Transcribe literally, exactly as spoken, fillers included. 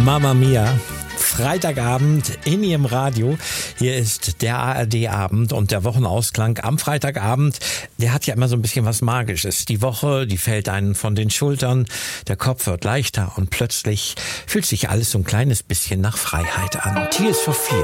Mamma Mia. Freitagabend in Ihrem Radio. Hier ist der A R D-Abend und der Wochenausklang am Freitagabend. Der hat ja immer so ein bisschen was Magisches. Die Woche, die fällt einen von den Schultern, der Kopf wird leichter und plötzlich fühlt sich alles so ein kleines bisschen nach Freiheit an. Tears for Fears.